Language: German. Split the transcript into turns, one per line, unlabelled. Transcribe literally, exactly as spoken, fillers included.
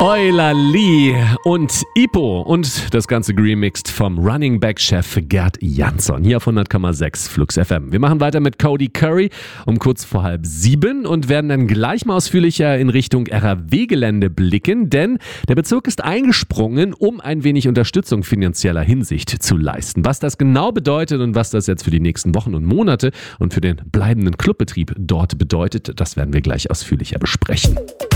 Eulali und Ipo und das Ganze remixed vom Running Back Chef Gerd Jansson hier auf hundert Komma sechs Flux F M. Wir machen weiter mit Cody Curry um kurz vor halb sieben und werden dann gleich mal ausführlicher in Richtung R A W-Gelände blicken, denn der Bezirk ist eingesprungen, um ein wenig Unterstützung finanzieller Hinsicht zu leisten. Was das genau bedeutet und was das jetzt für die nächsten Wochen und Monate und für den bleibenden Clubbetrieb dort bedeutet, das werden wir gleich ausführlicher besprechen.